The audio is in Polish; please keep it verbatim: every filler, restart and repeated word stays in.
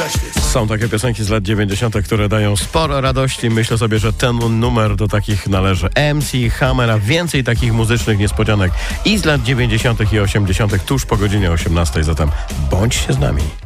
Są takie piosenki z lat dziewięćdziesiątych, które dają sporo radości. Myślę sobie, że ten numer do takich należy. M C Hammer, a więcej takich muzycznych niespodzianek i z lat dziewięćdziesiątych i osiemdziesiątych tuż po godzinie osiemnastej. Zatem bądźcie z nami.